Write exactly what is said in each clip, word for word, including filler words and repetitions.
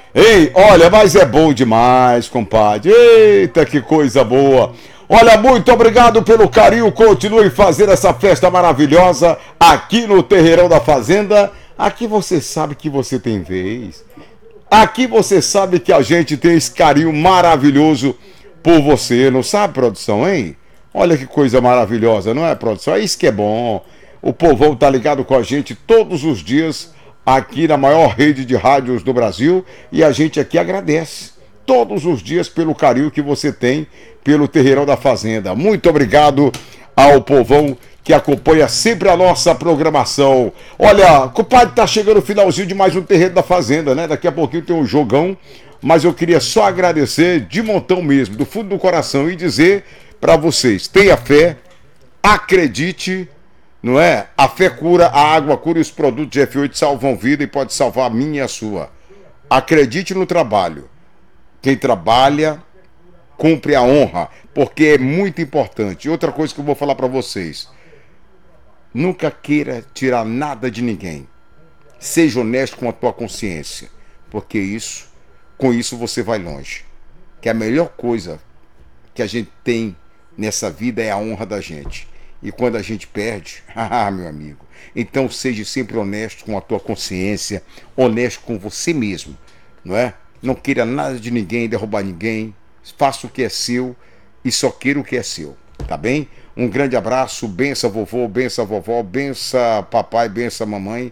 Ei, olha, mas é bom demais, compadre. Eita, que coisa boa. Olha, muito obrigado pelo carinho. Continue fazendo essa festa maravilhosa aqui no Terreirão da Fazenda. Aqui você sabe que você tem vez. Aqui você sabe que a gente tem esse carinho maravilhoso por você. Não sabe, produção, hein? Olha que coisa maravilhosa, não é, produção? É isso que é bom. O povão tá ligado com a gente todos os dias aqui na maior rede de rádios do Brasil. E a gente aqui agradece todos os dias pelo carinho que você tem pelo Terreirão da Fazenda. Muito obrigado ao povão que acompanha sempre a nossa programação. Olha, compadre, tá chegando o finalzinho de mais um Terreiro da Fazenda, né? Daqui a pouquinho tem um jogão, mas eu queria só agradecer de montão mesmo, do fundo do coração, e dizer para vocês, tenha fé, acredite, não é? A fé cura, a água cura e os produtos de F oito salvam vida e pode salvar a minha e a sua. Acredite no trabalho. Quem trabalha cumpre a honra, porque é muito importante. Outra coisa que eu vou falar para vocês: nunca queira tirar nada de ninguém. Seja honesto com a tua consciência, porque isso, com isso você vai longe. Que a melhor coisa que a gente tem nessa vida é a honra da gente. E quando a gente perde, ah, meu amigo, então seja sempre honesto com a tua consciência, honesto com você mesmo, não é? Não queira nada de ninguém, derrubar ninguém. Faça o que é seu e só queira o que é seu, tá bem? Um grande abraço, bença vovô, bença vovó, bença papai, bença mamãe.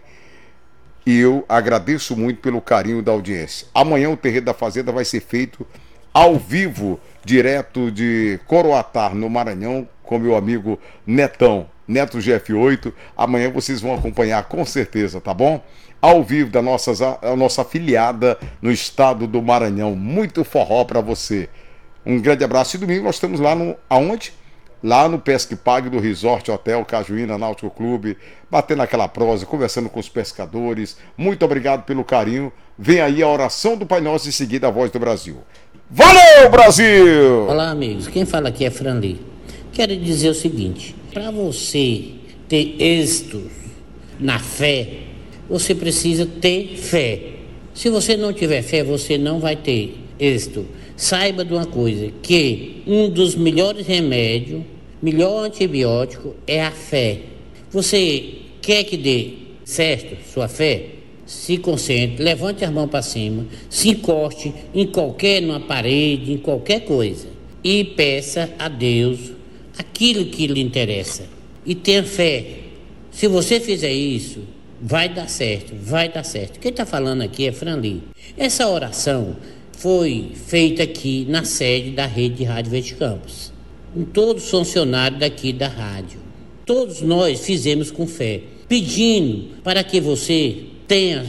E eu agradeço muito pelo carinho da audiência. Amanhã o Terreiro da Fazenda vai ser feito ao vivo, direto de Coroatá, no Maranhão, com meu amigo Netão, Neto G F oito. Amanhã vocês vão acompanhar com certeza, tá bom? Ao vivo da nossas, a nossa afiliada no estado do Maranhão. Muito forró para você. Um grande abraço. E domingo nós estamos lá no... Aonde? Lá no Pesque Pague do Resort Hotel Cajuína Náutico Clube, batendo aquela prosa, conversando com os pescadores. Muito obrigado pelo carinho. Vem aí a oração do Pai Nosso e em seguida a Voz do Brasil. Valeu, Brasil! Olá, amigos. Quem fala aqui é Franli. Quero dizer o seguinte: para você ter êxito na fé, você precisa ter fé. Se você não tiver fé, você não vai ter êxito. Saiba de uma coisa, que um dos melhores remédios, melhor antibiótico é a fé. Você quer que dê certo sua fé? Se concentre, levante as mãos para cima, se encoste em qualquer, numa parede, em qualquer coisa, e peça a Deus aquilo que lhe interessa. E tenha fé. Se você fizer isso, vai dar certo, vai dar certo. Quem está falando aqui é Franli. Essa oração foi feita aqui na sede da Rede de Rádio Verde Campos, com todos os funcionários daqui da rádio. Todos nós fizemos com fé, pedindo para que você tenha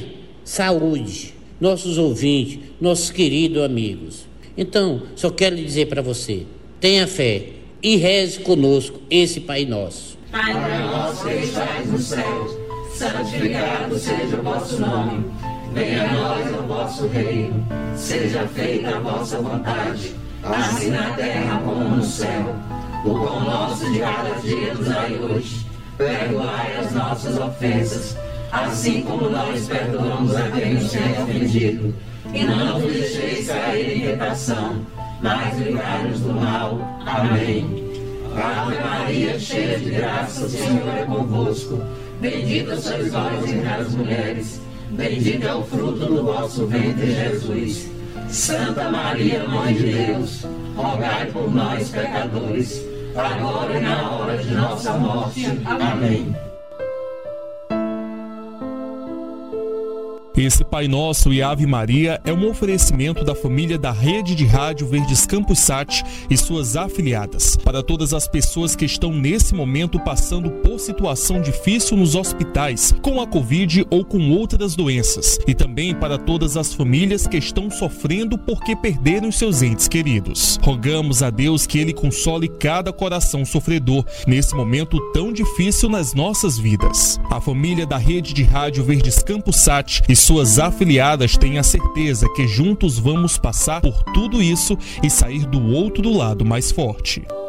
saúde, nossos ouvintes, nossos queridos amigos. Então, só quero lhe dizer para você, tenha fé e reze conosco esse Pai Nosso. Pai nosso que estais no céu, santificado seja o vosso nome. Venha a nós o vosso reino, seja feita a vossa vontade, assim na terra como no céu. O pão nosso de cada dia nos dai hoje, perdoai as nossas ofensas, assim como nós perdoamos a quem nos tem ofendido. E não nos deixeis cair em tentação, mas livrai-nos do mal. Amém. Ave Maria, cheia de graça, o Senhor é convosco. Bendita sois vós entre as mulheres, bendito é o fruto do vosso ventre, Jesus. Santa Maria, Mãe de Deus, rogai por nós, pecadores, agora e na hora de nossa morte. Amém. Esse Pai Nosso e Ave Maria é um oferecimento da família da Rede de Rádio Verdes Campos Sat e suas afiliadas. Para todas as pessoas que estão nesse momento passando por situação difícil nos hospitais, com a Covid ou com outras doenças. E também para todas as famílias que estão sofrendo porque perderam seus entes queridos. Rogamos a Deus que Ele console cada coração sofredor nesse momento tão difícil nas nossas vidas. A família da Rede de Rádio Verdes Campos Sat e suas afiliadas têm a certeza que juntos vamos passar por tudo isso e sair do outro lado mais forte.